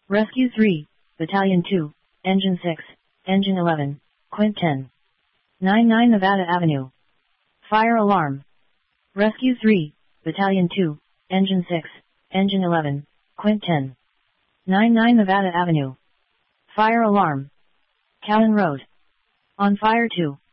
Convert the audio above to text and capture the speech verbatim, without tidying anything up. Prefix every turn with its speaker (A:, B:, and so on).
A: Rescue three, Battalion two, Engine six, Engine eleven, Quint ten. ninety-nine Nevada Avenue. Fire alarm. Rescue three, Battalion two, Engine six, Engine eleven, Quint ten. ninety-nine Nevada Avenue. Fire alarm. Cowan Road. On fire two.